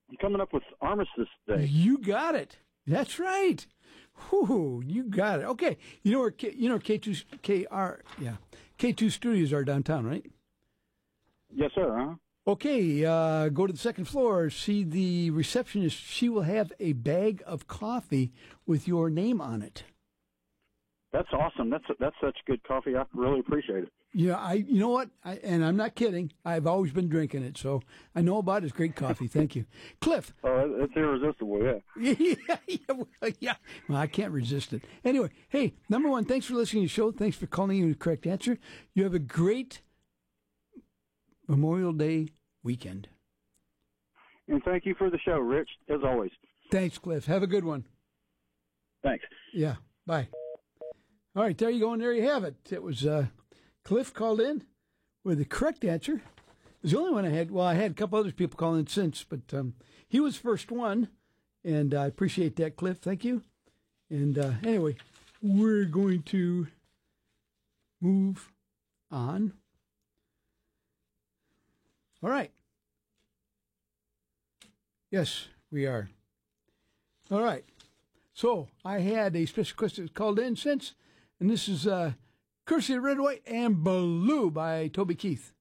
coming up with Armistice Day. You got it. That's right. Whoo, you got it. Okay. You know where K2 Studios are downtown, right? Yes, sir. Huh? Okay, go to the second floor, see the receptionist. She will have a bag of coffee with your name on it. That's awesome. That's such good coffee. I really appreciate it. Yeah, you know what? And I'm not kidding. I've always been drinking it, so I know about it. It's great coffee. Thank you. Cliff. Oh, it's irresistible, yeah. Yeah. Well, I can't resist it. Anyway, hey, number one, thanks for listening to the show. Thanks for calling in the correct answer. You have a great Memorial Day weekend. And thank you for the show, Rich, as always. Thanks, Cliff. Have a good one. Thanks. Yeah, bye. All right, there you go, and there you have it. It was Cliff called in with the correct answer. It was the only one I had. Well, I had a couple other people call in since, but he was first one, and I appreciate that, Cliff. Thank you. And anyway, we're going to move on. All right. Yes, we are. All right. So I had a special question that's called in since, and this is courtesy of Red, White, and Blue by Toby Keith.